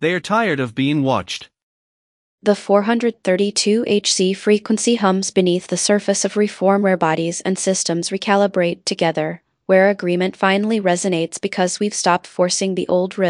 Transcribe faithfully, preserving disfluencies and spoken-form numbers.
They are tired of being watched. The four hundred thirty-two hertz frequency hums beneath the surface of reform where bodies and systems recalibrate together, where agreement finally resonates because we've stopped forcing the old rhythm.